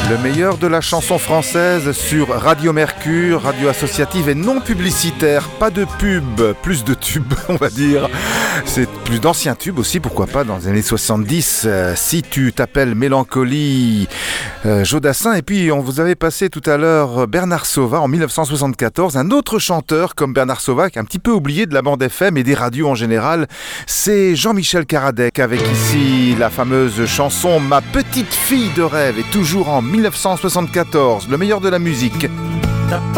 Le meilleur de la chanson française sur Radio Mercure, radio associative et non publicitaire. Pas de pub, plus de tubes, on va dire. C'est plus d'anciens tubes aussi, pourquoi pas, dans les années 70. Si tu t'appelles Mélancolie, Jodassin. Et puis, on vous avait passé tout à l'heure Bernard Sauvat en 1974. Un autre chanteur comme Bernard Sauvat, qui est un petit peu oublié de la bande FM et des radios en général, c'est Jean-Michel Karadec, avec ici la fameuse chanson « Ma petite fille de rêve » et toujours en 1974, le meilleur de la musique.